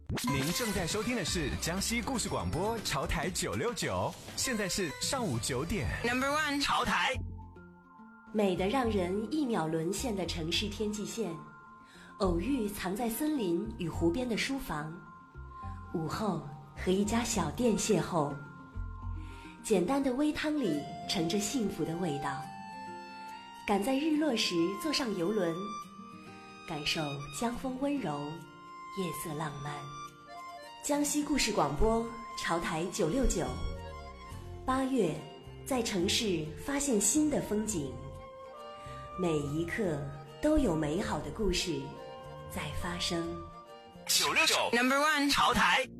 您正在收听的是江西故事广播潮台969，现在是上午9点。 Number one， 潮台。 美得让人一秒沦陷的城市天际线，偶遇藏在森林与湖边的书房，午后和一家小店邂逅，简单的微汤里盛着幸福的味道。赶在日落时坐上游轮，感受江风温柔，夜色浪漫。江西故事广播潮台969，8月在城市发现新的风景，每一刻都有美好的故事在发生。 969 Number one， 潮台。